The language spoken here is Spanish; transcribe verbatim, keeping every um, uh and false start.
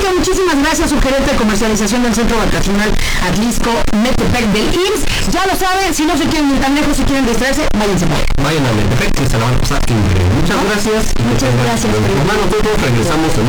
Muchísimas gracias, su gerente de comercialización del Centro Vacacional Atlisco Metepec del I M S S. Ya lo saben, si no se quieren ir tan lejos, si quieren distraerse, váyanse para allá. Vayan a Metepec, que se la van a pasar increíble. Muchas gracias. Muchas gracias. Nosotros regresamos en